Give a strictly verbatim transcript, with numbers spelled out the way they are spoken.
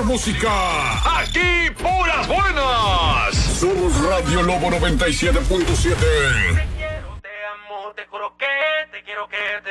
música. Aquí puras buenas. Somos Radio Lobo noventa y siete punto siete. Te quiero, te amo, te juro que te quiero que te